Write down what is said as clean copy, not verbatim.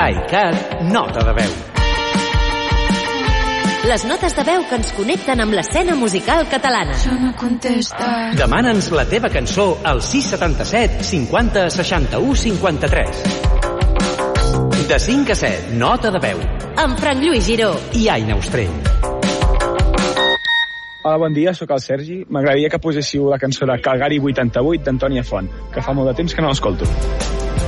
iCat Nota de Veu. Les notes de veu que ens connecten amb l'escena musical catalana. Això no contesta. Demana'ns la teva cançó al 677 50 61 53. De 5 a 7, Nota de Veu. Amb Frank Lluís Giró i Aina Ostrell. Hola, bon dia, sóc el Sergi. M'agradaria que poséssiu la cançó de Calgari 88 d'Antònia Font, que fa molt de temps que no l'escolto.